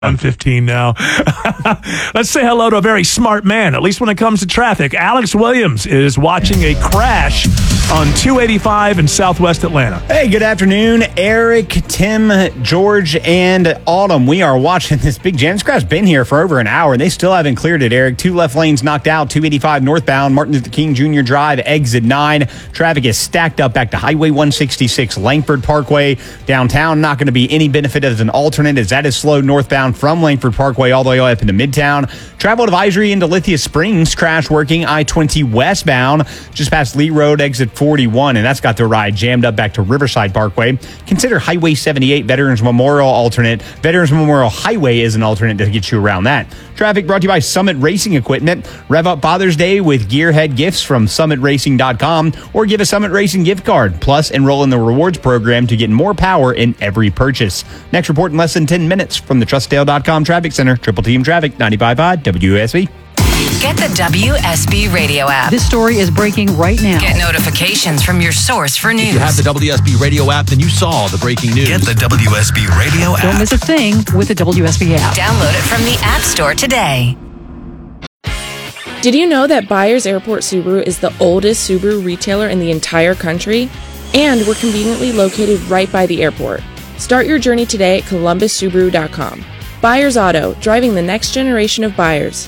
I'm 15 now. Let's say hello to a very smart man, at least when it comes to traffic. Alex Williams is watching a crash on 285 in southwest Atlanta. Hey, good afternoon, Eric, Tim, George, and Autumn. We are watching this big jam. This crash been here for over an hour, and they still haven't cleared it, Eric. 2 left lanes knocked out, 285 northbound, Martin Luther King Jr. Drive, exit 9. Traffic is stacked up back to Highway 166, Langford Parkway. Downtown, not going to be any benefit as an alternate, as that is slowed northbound from Langford Parkway all the way up into Midtown. Travel advisory into Lithia Springs, crash working I-20 westbound, just past Lee Road, exit 41, and that's got the ride jammed up back to Riverside Parkway. Consider Highway 78 Veterans Memorial alternate. Veterans Memorial Highway is an alternate to get you around that. Traffic brought to you by Summit Racing Equipment. Rev up Father's Day with Gearhead gifts from SummitRacing.com, or give a Summit Racing gift card. Plus, enroll in the rewards program to get more power in every purchase. Next report in less than 10 minutes from the TrustDale.com Traffic Center. Triple Team Traffic, 95.5 WSB. Get the WSB Radio app. This story is breaking right now. Get notifications from your source for news. If you have the WSB Radio app, then you saw the breaking news. Get the WSB Radio app. Don't miss a thing with the WSB app. Download it from the App Store today. Did you know that Byers Airport Subaru is the oldest Subaru retailer in the entire country? And we're conveniently located right by the airport. Start your journey today at ColumbusSubaru.com. Byers Auto, driving the next generation of buyers.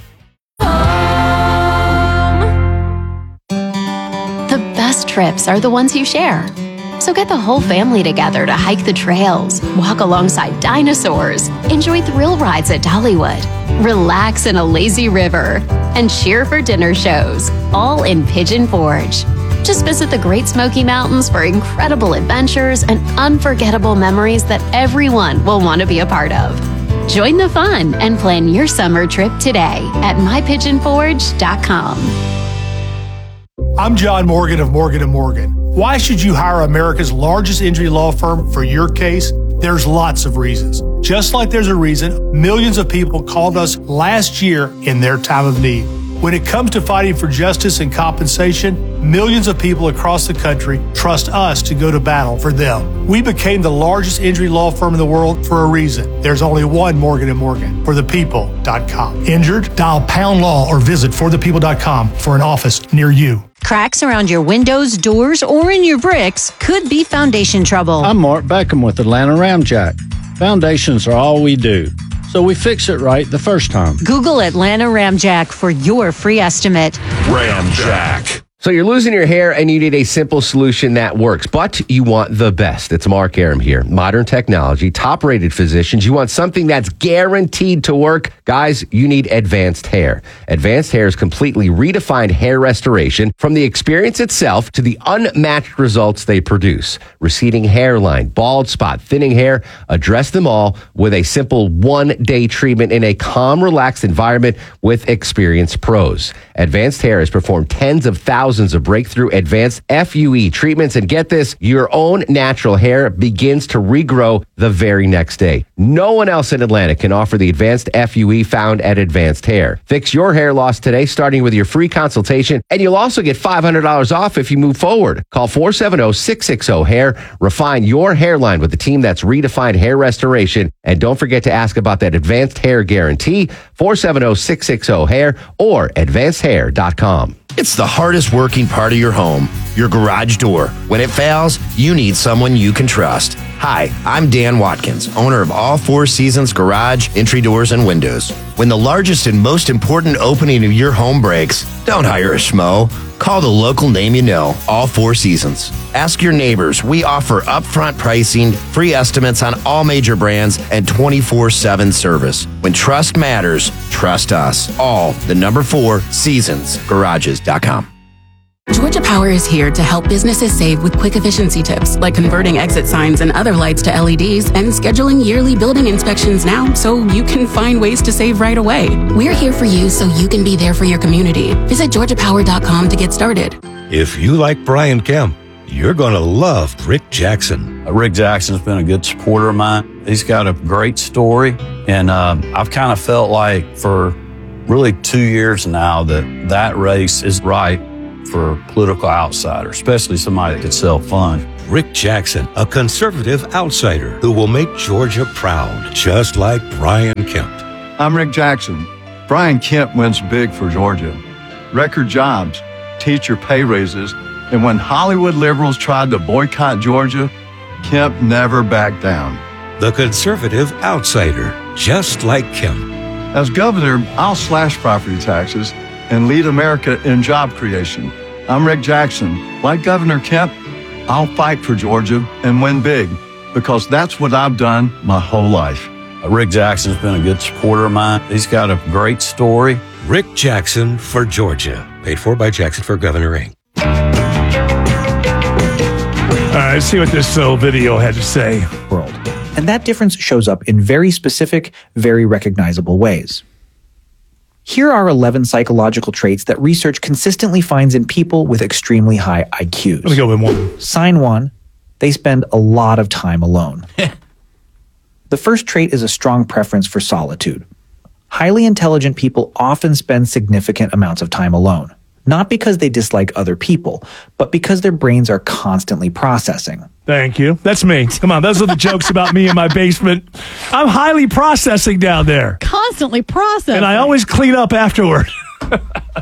The best trips are the ones you share. So get the whole family together to hike the trails, walk alongside dinosaurs, enjoy thrill rides at Dollywood, relax in a lazy river, and cheer for dinner shows, all in Pigeon Forge. Just visit the Great Smoky Mountains for incredible adventures and unforgettable memories that everyone will want to be a part of. Join the fun and plan your summer trip today at mypigeonforge.com. I'm John Morgan of Morgan & Morgan. Why should you hire America's largest injury law firm for your case? There's lots of reasons. Just like there's a reason millions of people called us last year in their time of need. When it comes to fighting for justice and compensation, millions of people across the country trust us to go to battle for them. We became the largest injury law firm in the world for a reason. There's only one Morgan & Morgan, forthepeople.com. Injured? Dial pound law or visit forthepeople.com for an office near you. Cracks around your windows, doors, or in your bricks could be foundation trouble. I'm Mark Beckham with Atlanta Ramjack. Foundations are all we do, so we fix it right the first time. Google Atlanta Ramjack for your free estimate. Ramjack. So you're losing your hair and you need a simple solution that works, but you want the best. It's Mark Aram here. Modern technology, top-rated physicians. You want something that's guaranteed to work. Guys, you need Advanced Hair. Advanced Hair's completely redefined hair restoration, from the experience itself to the unmatched results they produce. Receding hairline, bald spot, thinning hair, address them all with a simple one-day treatment in a calm, relaxed environment with experienced pros. Advanced Hair has performed tens of thousands of breakthrough advanced FUE treatments, and get this, your own natural hair begins to regrow the very next day. No one else in Atlanta can offer the advanced FUE found at Advanced Hair. Fix your hair loss today, starting with your free consultation, and you'll also get $500 off if you move forward. Call 470-660-HAIR. Refine your hairline with the team that's redefined hair restoration, and don't forget to ask about that Advanced Hair Guarantee, 470-660-HAIR or advancedhair.com. It's the hardest working part of your home, your garage door. When it fails, you need someone you can trust. Hi, I'm Dan Watkins, owner of All Four Seasons Garage, Entry Doors, and Windows. When the largest and most important opening of your home breaks, don't hire a schmo. Call the local name you know, All Four Seasons. Ask your neighbors. We offer upfront pricing, free estimates on all major brands, and 24/7 service. When trust matters, trust us. All the number 4 seasonsgarages.com. Georgia Power is here to help businesses save with quick efficiency tips, like converting exit signs and other lights to LEDs and scheduling yearly building inspections now so you can find ways to save right away. We're here for you so you can be there for your community. Visit georgiapower.com to get started. If you like Brian Kemp, you're going to love Rick Jackson. Rick Jackson's been a good supporter of mine. He's got a great story, and I've kind of felt like for really 2 years now that race is right for a political outsider, especially somebody that could sell fun. Rick Jackson, a conservative outsider who will make Georgia proud, just like Brian Kemp. I'm Rick Jackson. Brian Kemp wins big for Georgia. Record jobs, teacher pay raises, and when Hollywood liberals tried to boycott Georgia, Kemp never backed down. The conservative outsider, just like Kemp. As governor, I'll slash property taxes and lead America in job creation. I'm Rick Jackson. Like Governor Kemp, I'll fight for Georgia and win big because that's what I've done my whole life. Rick Jackson's been a good supporter of mine. He's got a great story. Rick Jackson for Georgia. Paid for by Jackson for Governor Inc. All right, let's see what this video had to say. World. And that difference shows up in very specific, very recognizable ways. Here are 11 psychological traits that research consistently finds in people with extremely high IQs. Let me go with one. Sign 1, they spend a lot of time alone. The first trait is a strong preference for solitude. Highly intelligent people often spend significant amounts of time alone. Not because they dislike other people, but because their brains are constantly processing. Thank you. That's me. Come on, those are the jokes about me in my basement. I'm highly processing down there. Constantly processing. And I always clean up afterward. Why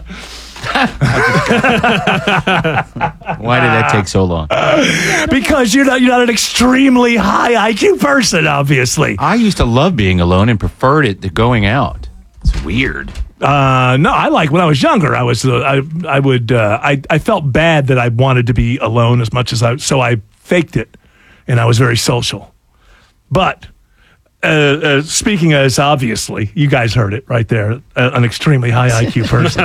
did that take so long? Because you're not an extremely high IQ person, obviously. I used to love being alone and preferred it to going out. It's weird. No, I like when I was younger. I felt bad that I wanted to be alone as much as so I faked it, and I was very social. But speaking as obviously, you guys heard it right there, an extremely high IQ person.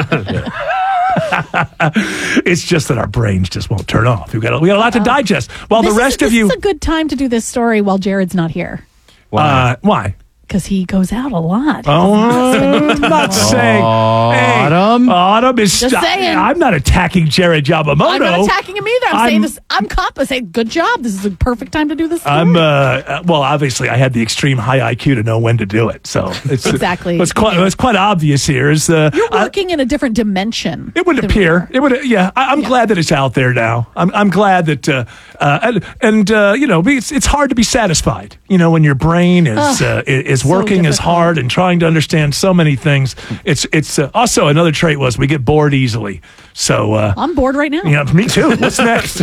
It's just that our brains just won't turn off. We got a lot to digest. While the rest of you, this is a good time to do this story while Jared's not here. Why? Because he goes out a lot. Oh, I'm not saying. Autumn is. Just saying. I'm not attacking Jared Yamamoto. I'm not attacking him either. I'm saying this. I'm saying, good job. This is a perfect time to do this. Well, obviously, I had the extreme high IQ to know when to do it. So it's exactly. What's quite obvious here is you're working in a different dimension. It would appear. It would. Yeah. I'm glad that it's out there now. I'm glad that it's hard to be satisfied. When your brain is working as hard and trying to understand so many things. It's also another trait was we get bored easily. So I'm bored right now. Yeah, me too. What's next?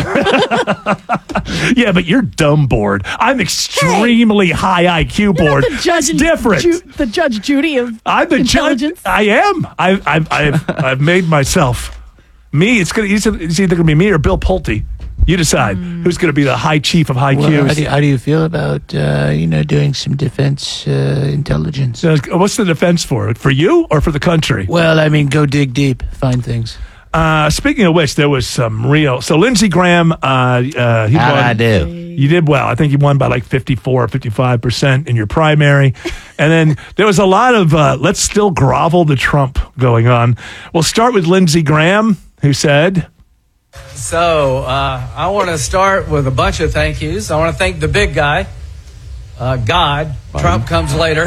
Yeah, but you're dumb bored. I'm extremely high IQ bored. The judge, it's different. The Judge Judy of I'm the intelligence. Judge. I am. I've made myself me. It's either gonna be me or Bill Pulte. You decide who's going to be the high chief of high Qs. How do you feel about doing some defense intelligence? What's the defense for? For you or for the country? Well, I mean, go dig deep, find things. Speaking of which, there was some real. So Lindsey Graham, he won. I do? You did well. I think you won by like 54 or 55% in your primary. And then there was a lot of let's still grovel to Trump going on. We'll start with Lindsey Graham, who said. So, I want to start with a bunch of thank yous. I want to thank the big guy, God. Biden. Trump comes later.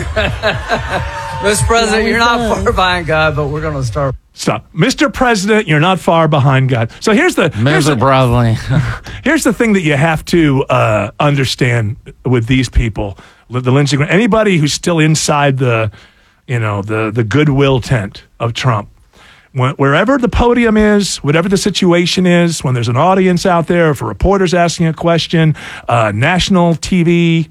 Mr. President, you're not far behind God, but we're going to start. Stop. Mr. President, you're not far behind God. So here's the thing that you have to understand with these people, the Lindsey Graham, anybody who's still inside the goodwill tent of Trump. Wherever the podium is, whatever the situation is, when there's an audience out there, if a reporter's asking a question, national TV,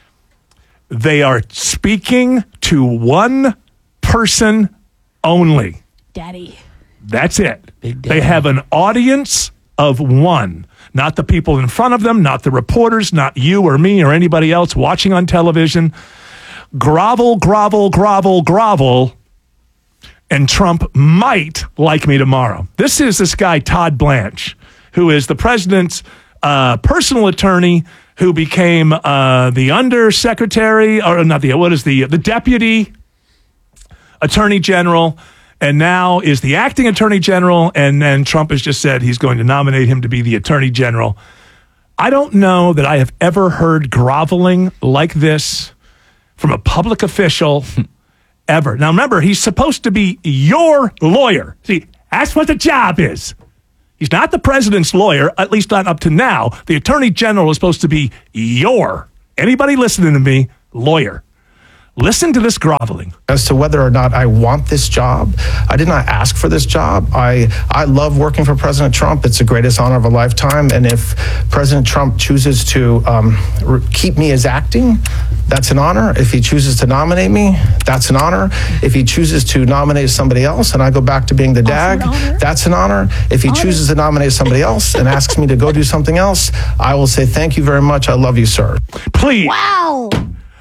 they are speaking to one person only. Daddy. That's it. They have an audience of one. Not the people in front of them, not the reporters, not you or me or anybody else watching on television. Grovel, grovel, grovel, grovel. And Trump might like me tomorrow. This is this guy, Todd Blanche, who is the president's personal attorney who became the undersecretary, or not the deputy attorney general, and now is the acting attorney general. And then Trump has just said he's going to nominate him to be the attorney general. I don't know that I have ever heard groveling like this from a public official ever. Now, remember, he's supposed to be your lawyer. See, that's what the job is. He's not the president's lawyer, at least not up to now. The attorney general is supposed to be anybody listening to me, lawyer. Listen to this groveling. As to whether or not I want this job, I did not ask for this job. I love working for President Trump. It's the greatest honor of a lifetime. And if President Trump chooses to keep me as acting, that's an honor. If he chooses to nominate me, that's an honor. If he chooses to nominate somebody else and I go back to being the DAG, that's an honor. If he chooses to nominate somebody else and asks me to go do something else, I will say, thank you very much. I love you, sir. Please. Wow.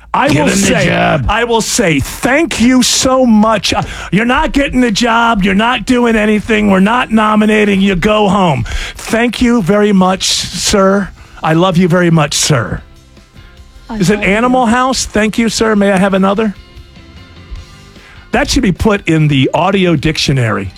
I will say, thank you so much. You're not getting the job. You're not doing anything. We're not nominating you. Go home. Thank you very much, sir. I love you very much, sir. Is it Animal House? Thank you, sir. May I have another? That should be put in the audio dictionary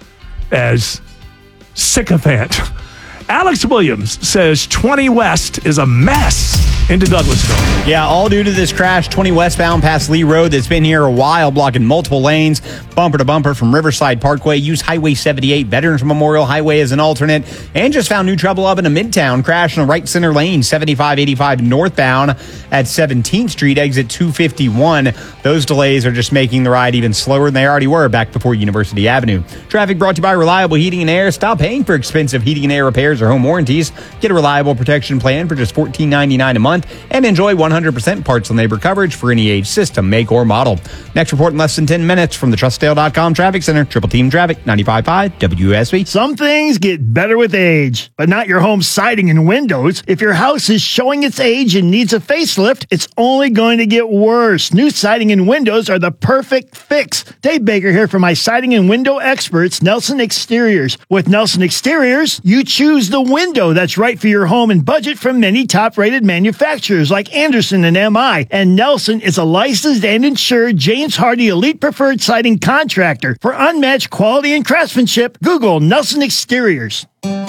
as sycophant. Alex Williams says 20 West is a mess into Douglasville. Yeah, all due to this crash, 20 westbound past Lee Road that's been here a while, blocking multiple lanes, bumper to bumper from Riverside Parkway. Use Highway 78, Veterans Memorial Highway as an alternate, and just found new trouble up in a Midtown. Crash in the right center lane, 75-85 northbound at 17th Street, exit 251. Those delays are just making the ride even slower than they already were back before University Avenue. Traffic brought to you by Reliable Heating and Air. Stop paying for expensive heating and air repairs or home warranties. Get a reliable protection plan for just $14.99 a month and enjoy 100% parts and labor coverage for any age, system, make, or model. Next report in less than 10 minutes from the TrustDale.com Traffic Center. Triple Team Traffic, 95.5 WSB. Some things get better with age, but not your home siding and windows. If your house is showing its age and needs a facelift, it's only going to get worse. New siding and windows are the perfect fix. Dave Baker here for my siding and window experts, Nelson Exteriors. With Nelson Exteriors, you choose the window that's right for your home and budget from many top-rated manufacturers like Anderson and MI. And Nelson is a licensed and insured James Hardy Elite Preferred Siding contractor. For unmatched quality and craftsmanship, Google Nelson Exteriors.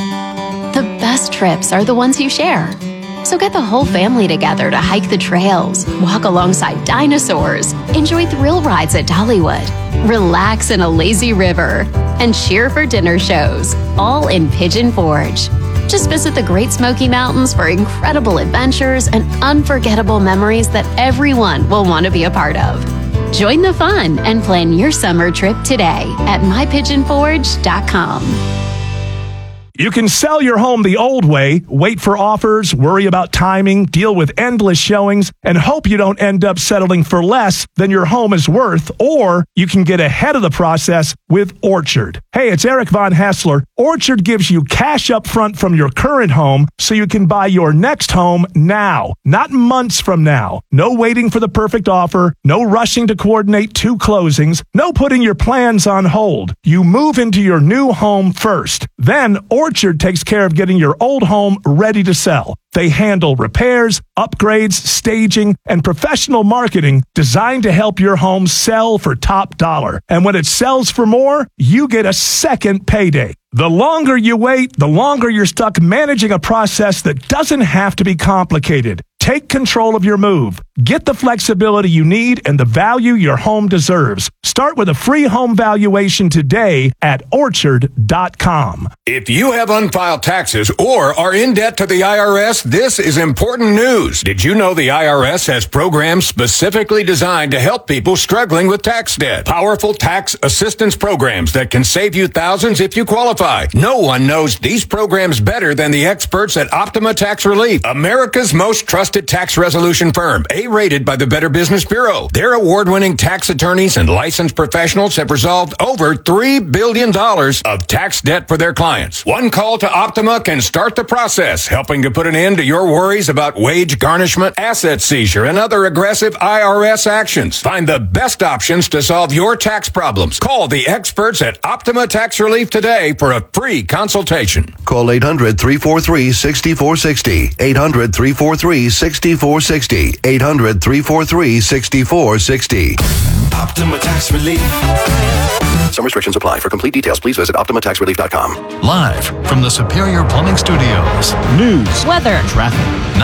The best trips are the ones you share. So get the whole family together to hike the trails, walk alongside dinosaurs, enjoy thrill rides at Dollywood, relax in a lazy river, and cheer for dinner shows, all in Pigeon Forge. Just visit the Great Smoky Mountains for incredible adventures and unforgettable memories that everyone will want to be a part of. Join the fun and plan your summer trip today at mypigeonforge.com. You can sell your home the old way, wait for offers, worry about timing, deal with endless showings, and hope you don't end up settling for less than your home is worth, or you can get ahead of the process with Orchard. Hey, it's Eric Von Hassler. Orchard gives you cash up front from your current home so you can buy your next home now, not months from now. No waiting for the perfect offer, no rushing to coordinate 2 closings, no putting your plans on hold. You move into your new home first. Then Orchard takes care of getting your old home ready to sell. They handle repairs, upgrades, staging, and professional marketing designed to help your home sell for top dollar. And when it sells for more, you get a second payday. The longer you wait, the longer you're stuck managing a process that doesn't have to be complicated. Take control of your move. Get the flexibility you need and the value your home deserves. Start with a free home valuation today at Orchard.com. If you have unfiled taxes or are in debt to the IRS, this is important news. Did you know the IRS has programs specifically designed to help people struggling with tax debt? Powerful tax assistance programs that can save you thousands if you qualify. No one knows these programs better than the experts at Optima Tax Relief, America's most trusted tax resolution firm, A-rated by the Better Business Bureau. Their award-winning tax attorneys and licensed professionals have resolved over $3 billion of tax debt for their clients. One call to Optima can start the process, helping to put an end to your worries about wage garnishment, asset seizure, and other aggressive IRS actions. Find the best options to solve your tax problems. Call the experts at Optima Tax Relief today for a free consultation. Call 800-343-6460. 800-343-6460. 800-343-6460. Optima Tax Relief. Some restrictions apply. For complete details, please visit OptimaTaxRelief.com. Live from the Superior Plumbing Studios. News, weather, traffic.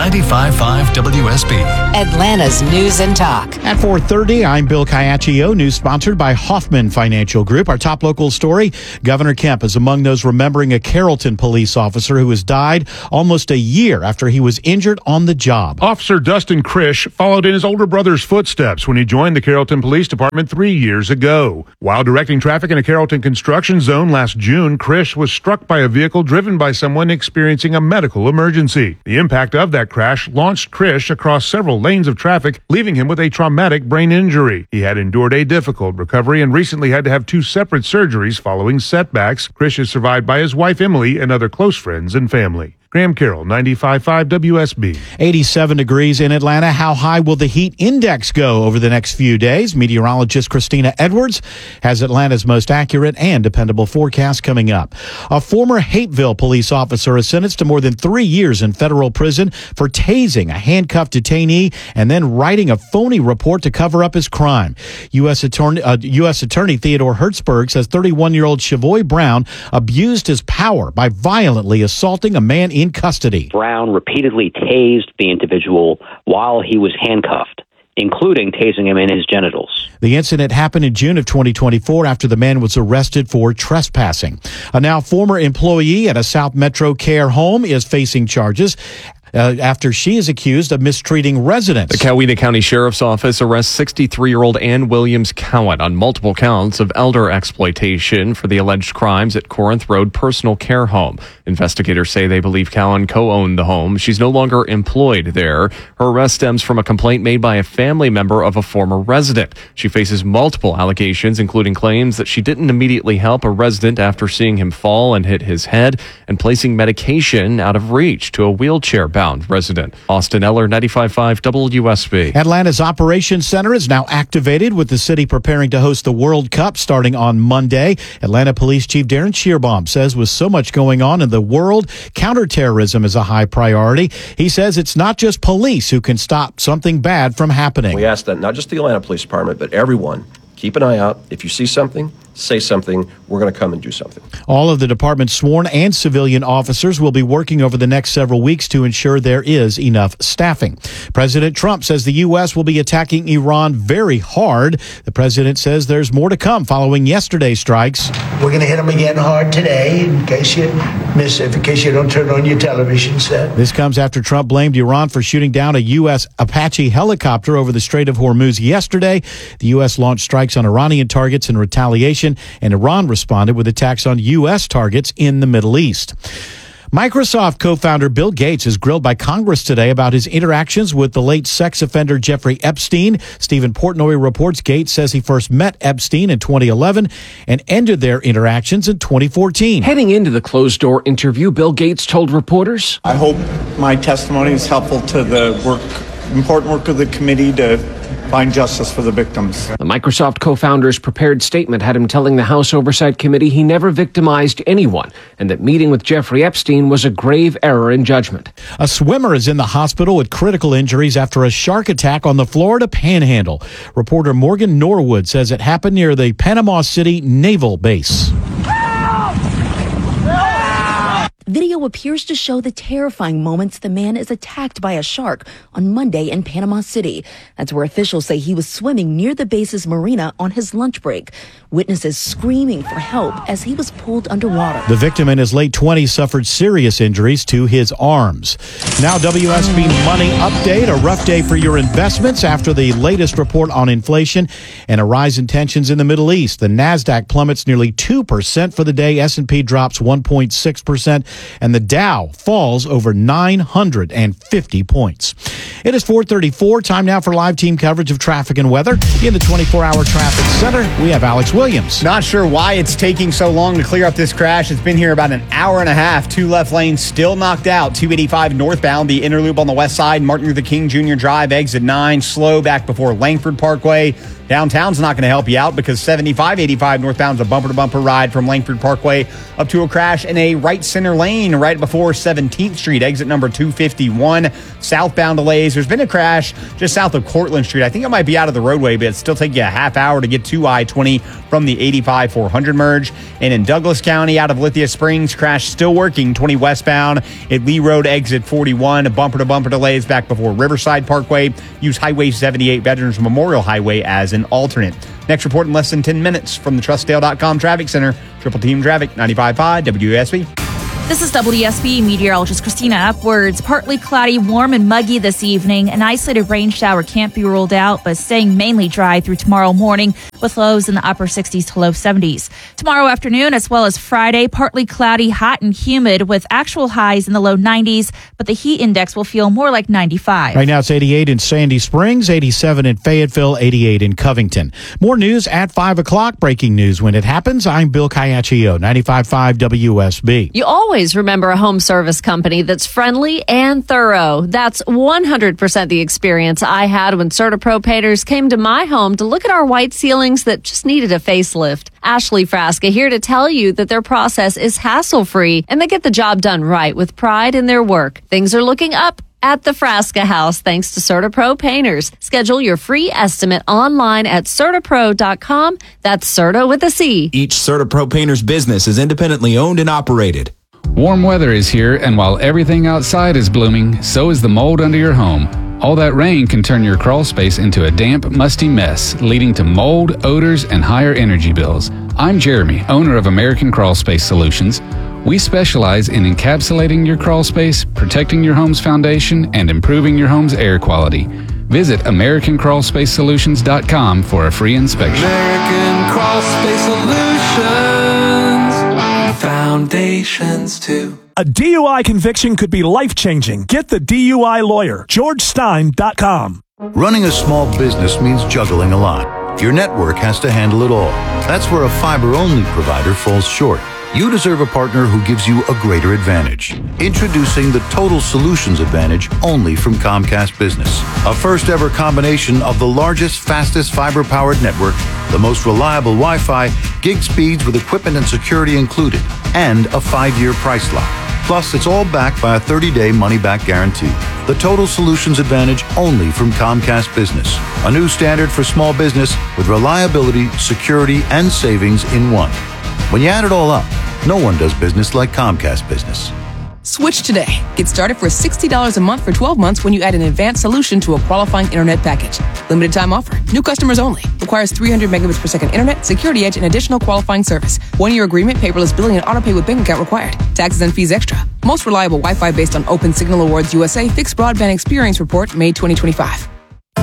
95.5 WSB. Atlanta's News and Talk. At 4:30, I'm Bill Caiaccio. News sponsored by Hoffman Financial Group. Our top local story, Governor Kemp is among those remembering a Carrollton police officer who has died almost a year after he was injured on the job. Officer Dustin Krish followed in his older brother's footsteps when he joined the Carrollton Police Department 3 years ago. While directing traffic in a Carrollton construction zone last June, Krish was struck by a vehicle driven by someone experiencing a medical emergency. The impact of that crash launched Krish across several lanes of traffic, leaving him with a traumatic brain injury. He had endured a difficult recovery and recently had to have 2 separate surgeries following setbacks. Krish is survived by his wife Emily and other close friends and family. Graham Carroll, 95.5 WSB. 87 degrees in Atlanta. How high will the heat index go over the next few days? Meteorologist Christina Edwards has Atlanta's most accurate and dependable forecast coming up. A former Hateville police officer is sentenced to more than 3 years in federal prison for tasing a handcuffed detainee and then writing a phony report to cover up his crime. U.S. Attorney Theodore Hertzberg says 31-year-old Chavoy Brown abused his power by violently assaulting a man in custody. Brown repeatedly tased the individual while he was handcuffed, including tasing him in his genitals. The incident happened in June of 2024 after the man was arrested for trespassing. A now former employee at a South Metro Care home is facing charges after she is accused of mistreating residents. The Coweta County Sheriff's Office arrests 63-year-old Ann Williams Cowan on multiple counts of elder exploitation for the alleged crimes at Corinth Road Personal Care Home. Investigators say they believe Cowan co-owned the home. She's no longer employed there. Her arrest stems from a complaint made by a family member of a former resident. She faces multiple allegations, including claims that she didn't immediately help a resident after seeing him fall and hit his head, and placing medication out of reach to a wheelchair-bound resident. Austin Eller, 95.5 WSB. Atlanta's Operations Center is now activated, with the city preparing to host the World Cup starting on Monday. Atlanta Police Chief Darren Shearbaum says with so much going on in the world, counterterrorism is a high priority. He says it's not just police who can stop something bad from happening. We ask that not just the Atlanta Police Department, but everyone, keep an eye out. If you see something, say something. We're going to come and do something. All of the department's sworn and civilian officers will be working over the next several weeks to ensure there is enough staffing. President Trump says the U.S. will be attacking Iran very hard. The president says there's more to come following yesterday's strikes. We're going to hit them again hard today in case you miss it, in case you don't turn on your television set. This comes after Trump blamed Iran for shooting down a U.S. Apache helicopter over the Strait of Hormuz yesterday. The U.S. launched strikes on Iranian targets in retaliation, and Iran responded with attacks on U.S. targets in the Middle East. Microsoft co-founder Bill Gates is grilled by Congress today about his interactions with the late sex offender Jeffrey Epstein. Stephen Portnoy reports Gates says he first met Epstein in 2011 and ended their interactions in 2014. Heading into the closed-door interview, Bill Gates told reporters, I hope my testimony is helpful to the important work of the committee to find justice for the victims. The Microsoft co-founder's prepared statement had him telling the House Oversight Committee he never victimized anyone and that meeting with Jeffrey Epstein was a grave error in judgment. A swimmer is in the hospital with critical injuries after a shark attack on the Florida Panhandle. Reporter Morgan Norwood says it happened near the Panama City Naval Base. Video appears to show the terrifying moments the man is attacked by a shark on Monday in Panama City. That's where officials say he was swimming near the base's marina on his lunch break. Witnesses screaming for help as he was pulled underwater. The victim in his late 20s suffered serious injuries to his arms. Now WSB Money Update, a rough day for your investments after the latest report on inflation and a rise in tensions in the Middle East. The NASDAQ plummets nearly 2% for the day. S&P drops 1.6%. And the Dow falls over 950 points. It is 4:34. Time now for live team coverage of traffic and weather. In the 24-hour traffic center, we have Alex Williams. Not sure why it's taking so long to clear up this crash. It's been here about an hour and a half. 2 left lanes still knocked out. 285 northbound, the inner loop on the west side. Martin Luther King Jr. Drive, exit 9. Slow back before Langford Parkway. Downtown's not going to help you out because 75-85 northbound's a bumper-to-bumper ride from Langford Parkway up to a crash in a right center lane right before 17th Street, exit number 251. Southbound delays. There's been a crash just south of Cortlandt Street. I think it might be out of the roadway, but it still take you a half hour to get to I-20 from the 85-400 merge. And in Douglas County, out of Lithia Springs, crash still working 20 westbound at Lee Road, exit 41. Bumper-to-bumper delays back before Riverside Parkway. Use Highway 78 Veterans Memorial Highway as an alternate. Next report in less than 10 minutes from the TrustDale.com Traffic Center. Triple Team Traffic, 95.5 WSB. This is WSB meteorologist Christina Upwards. Partly cloudy, warm and muggy this evening. An isolated rain shower can't be ruled out, but staying mainly dry through tomorrow morning with lows in the upper 60s to low 70s. Tomorrow afternoon, as well as Friday, partly cloudy, hot and humid with actual highs in the low 90s, but the heat index will feel more like 95. Right now it's 88 in Sandy Springs, 87 in Fayetteville, 88 in Covington. More news at 5 o'clock. Breaking news when it happens. I'm Bill Caiaccio, 95.5 WSB. You always remember a home service company that's friendly and thorough. That's 100% the experience I had when CertaPro Painters came to my home to look at our white ceilings that just needed a facelift. Ashley Frasca here to tell you that their process is hassle-free and they get the job done right with pride in their work. Things are looking up at the Frasca House thanks to CertaPro Painters. Schedule your free estimate online at CertaPro.com. That's Certa with a C. Each CertaPro Painters business is independently owned and operated. Warm weather is here, and while everything outside is blooming, so is the mold under your home. All that rain can turn your crawl space into a damp, musty mess, leading to mold, odors, and higher energy bills. I'm Jeremy, owner of American Crawl Space Solutions. We specialize in encapsulating your crawl space, protecting your home's foundation, and improving your home's air quality. Visit AmericanCrawlSpaceSolutions.com for a free inspection. American Crawl Space Solutions. Foundations too. A DUI conviction could be life-changing. Get the DUI lawyer, GeorgeStein.com. Running a small business means juggling a lot. Your network has to handle it all. That's where a fiber-only provider falls short. You deserve a partner who gives you a greater advantage. Introducing the Total Solutions Advantage only from Comcast Business. A first-ever combination of the largest, fastest fiber-powered network, the most reliable Wi-Fi, gig speeds with equipment and security included, and a 5-year price lock. Plus, it's all backed by a 30-day money-back guarantee. The Total Solutions Advantage only from Comcast Business. A new standard for small business with reliability, security, and savings in one. When you add it all up, no one does business like Comcast Business. Switch today. Get started for $60 a month for 12 months when you add an advanced solution to a qualifying internet package. Limited time offer. New customers only. Requires 300 megabits per second internet, security edge, and additional qualifying service. 1-year agreement, paperless billing, and autopay with bank account required. Taxes and fees extra. Most reliable Wi-Fi based on Open Signal Awards USA Fixed Broadband Experience Report, May 2025. All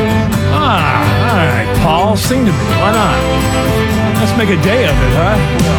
right, Paul, sing to me. Why not? Let's make a day of it, huh?